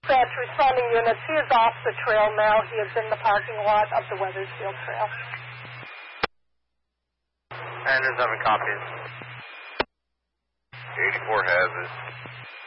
Dispatch responding units. He is off the trail now. He is in the parking lot of the Weathersfield Trail. Andrews, having copies. 84 has it.